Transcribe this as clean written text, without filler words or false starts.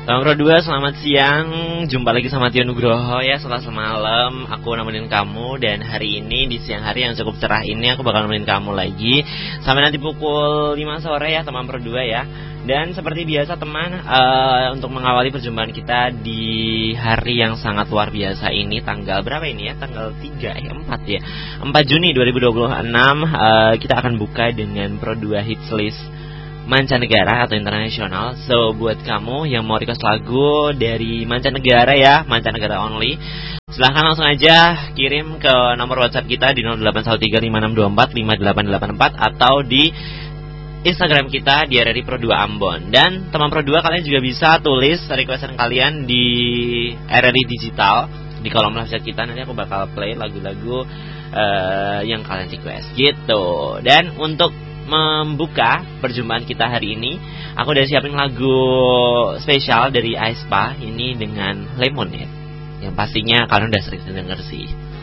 Bang Pro 2, selamat siang. Jumpa lagi sama Tio Nugroho ya. Setelah semalam aku nemenin kamu, dan hari ini di siang hari yang cukup cerah ini aku bakal nemenin kamu lagi sampai nanti pukul 5 sore ya teman Pro 2 ya. Dan seperti biasa teman, untuk mengawali perjumpaan kita di hari yang sangat luar biasa ini, tanggal berapa ini ya? Tanggal 4 ya. 4 Juni 2026, kita akan buka dengan Pro 2 Hits List mancanegara atau internasional. So buat kamu yang mau request lagu dari mancanegara ya, mancanegara only, silahkan langsung aja kirim ke nomor WhatsApp kita di 081356245884 atau di Instagram kita di RRI Pro 2 Ambon. Dan teman Pro 2, kalian juga bisa tulis requestan kalian di RRI Digital di kolom live chat kita. Nanti aku bakal play lagu-lagu yang kalian request gitu. Dan untuk membuka perjumpaan kita hari ini, aku udah siapin lagu spesial dari aespa ini dengan Lemonade, yang pastinya kalian udah sering denger sih.